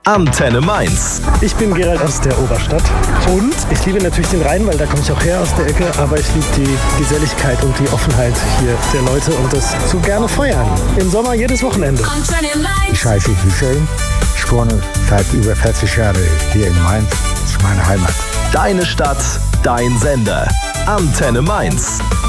Antenne Mainz. Ich bin Gerald aus der Oberstadt und ich liebe natürlich den Rhein, weil da komme ich auch her aus der Ecke, aber ich liebe die Geselligkeit und die Offenheit hier der Leute und das so gerne feiern. Im Sommer jedes Wochenende. Ich heiße Hussein, ich wohne seit über 40 Jahren hier in Mainz, das ist meine Heimat. Deine Stadt, dein Sender. Antenne Mainz.